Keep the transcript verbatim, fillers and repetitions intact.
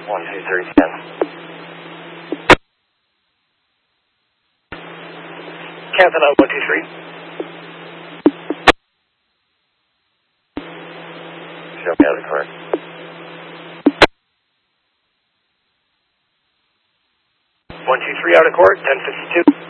one two three, scan. Captain on one two three. Show me out of the correct. one two three out of court, ten fifty-two.